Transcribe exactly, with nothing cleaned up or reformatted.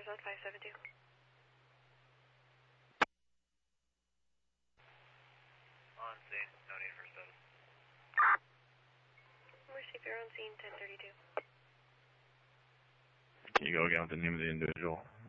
cars on five seven two. On scene, no need for service. Receive your on scene ten thirty-two. Can you go again with the name of the individual?